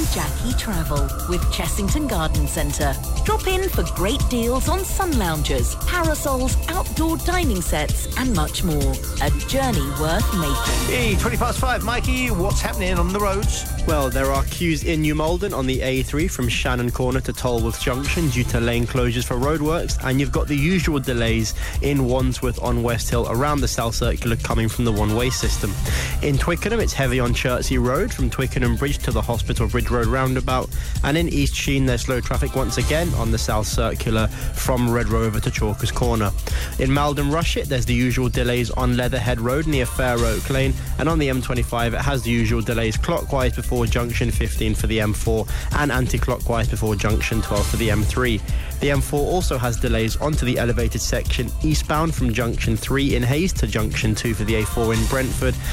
Jackie Travel with Chessington Garden Centre. Drop in for great deals on sun loungers, parasols, outdoor dining sets and much more. A journey worth making. Hey, 5:20, Mikey, what's happening on the roads? Well, there are queues in New Malden on the A3 from Shannon Corner to Tolworth Junction due to lane closures for roadworks, and you've got the usual delays in Wandsworth on West Hill around the South Circular coming from the one-way system. In Twickenham, it's heavy on Chertsey Road from Twickenham Bridge to the Hospital Bridge Road roundabout, and in East Sheen there's slow traffic once again on the South Circular from Red Rover to Chalkers Corner. In Malden Rushet, there's the usual delays on Leatherhead Road near Fair Oak Lane, and on the M25 it has the usual delays clockwise before junction 15 for the M4 and anti-clockwise before junction 12 for the M3. The M4 also has delays onto the elevated section eastbound from junction 3 in Hayes to junction 2 for the A4 in Brentford,